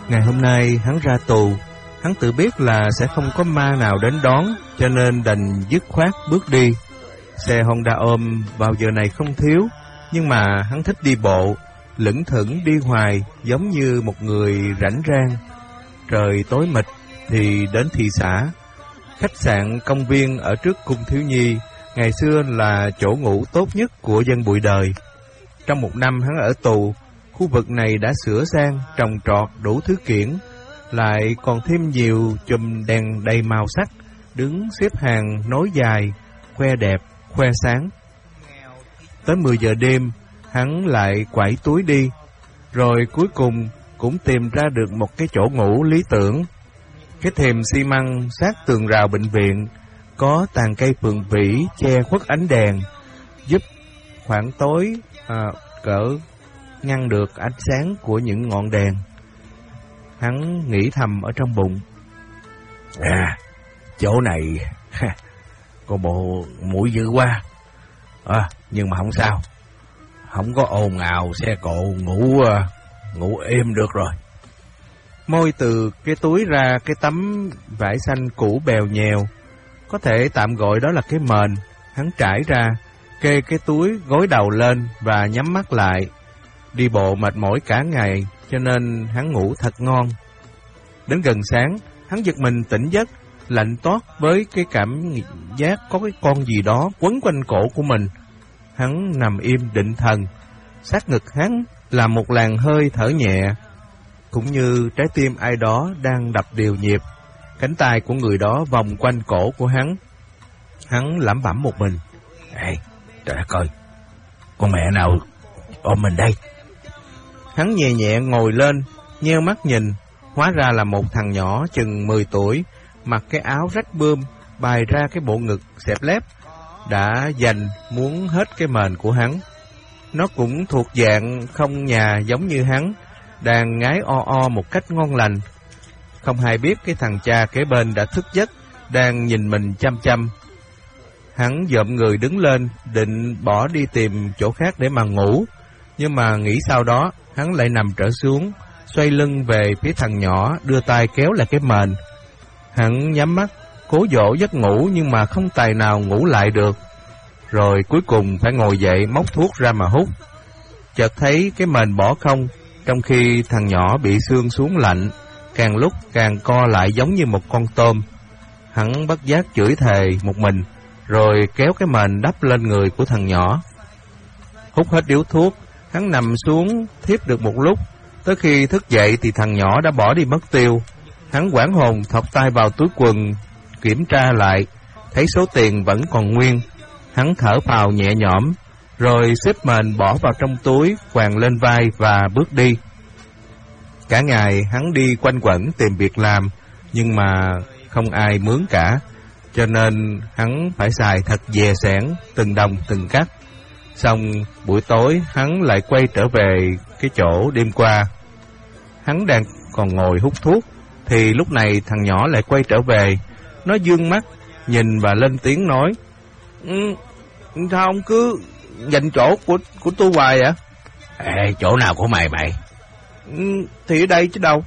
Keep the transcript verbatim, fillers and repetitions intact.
Ngày hôm nay hắn ra tù, hắn tự biết là sẽ không có ma nào đến đón, cho nên đành dứt khoát bước đi. Xe Honda ôm vào giờ này không thiếu, nhưng mà hắn thích đi bộ, lững thững đi hoài giống như một người rảnh rang. Trời tối mịt thì đến thị xã. Khách sạn công viên ở trước cung thiếu nhi, ngày xưa là chỗ ngủ tốt nhất của dân bụi đời. Trong một năm hắn ở tù, khu vực này đã sửa sang, trồng trọt đủ thứ kiển, lại còn thêm nhiều chùm đèn đầy màu sắc, đứng xếp hàng nối dài, khoe đẹp, khoe sáng. Tới mười giờ đêm, hắn lại quải túi đi, rồi cuối cùng cũng tìm ra được một cái chỗ ngủ lý tưởng. Cái thềm xi măng sát tường rào bệnh viện, có tàn cây phượng vĩ che khuất ánh đèn, giúp khoảng tối à, cỡ ngăn được ánh sáng của những ngọn đèn. Hắn nghĩ thầm ở trong bụng: À, chỗ này có bộ muội dữ quá. À, nhưng mà không sao, không có ồn ào xe cộ, ngủ ngủ êm được rồi. Môi từ cái túi ra cái tấm vải xanh cũ bèo nhèo, có thể tạm gọi đó là cái mền. Hắn trải ra, kê cái túi gối đầu lên và nhắm mắt lại. Đi bộ mệt mỏi cả ngày, cho nên hắn ngủ thật ngon. Đến gần sáng, hắn giật mình tỉnh giấc, lạnh toát với cái cảm giác có cái con gì đó quấn quanh cổ của mình. Hắn nằm im định thần, sát ngực hắn là một làn hơi thở nhẹ, cũng như trái tim ai đó đang đập đều nhịp. Cánh tay của người đó vòng quanh cổ của hắn. Hắn lẩm bẩm một mình: Ê, trời đất ơi, con mẹ nào ôm mình đây? Hắn nhẹ nhẹ ngồi lên, nheo mắt nhìn. Hóa ra là một thằng nhỏ chừng mười tuổi, mặc cái áo rách bươm, bày ra cái bộ ngực xẹp lép, đã dành muốn hết cái mền của hắn. Nó cũng thuộc dạng không nhà giống như hắn, đang ngái o o một cách ngon lành. Không hay biết cái thằng cha kế bên đã thức giấc, đang nhìn mình chăm chăm. Hắn dợm người đứng lên, định bỏ đi tìm chỗ khác để mà ngủ, nhưng mà nghĩ sau đó, hắn lại nằm trở xuống, xoay lưng về phía thằng nhỏ, đưa tay kéo lại cái mền. Hắn nhắm mắt, cố dỗ giấc ngủ nhưng mà không tài nào ngủ lại được. Rồi cuối cùng phải ngồi dậy móc thuốc ra mà hút. Chợt thấy cái mền bỏ không, trong khi thằng nhỏ bị xương xuống lạnh, càng lúc càng co lại giống như một con tôm. Hắn bất giác chửi thề một mình, rồi kéo cái mền đắp lên người của thằng nhỏ. Hút hết điếu thuốc, hắn nằm xuống thiếp được một lúc. Tới khi thức dậy thì thằng nhỏ đã bỏ đi mất tiêu. Hắn hoảng hồn thọc tay vào túi quần, kiểm tra lại, thấy số tiền vẫn còn nguyên. Hắn thở phào nhẹ nhõm, rồi xếp mền bỏ vào trong túi, quàng lên vai và bước đi. Cả ngày hắn đi quanh quẩn tìm việc làm, nhưng mà không ai mướn cả, cho nên hắn phải xài thật dè sẻn, từng đồng từng cắt. Xong buổi tối hắn lại quay trở về cái chỗ đêm qua. Hắn đang còn ngồi hút thuốc, thì lúc này thằng nhỏ lại quay trở về. Nó dương mắt nhìn và lên tiếng nói: ừ, sao ông cứ giành chỗ của của tôi hoài vậy? Ê, chỗ nào của mày mày? Ừ, thì ở đây chứ đâu.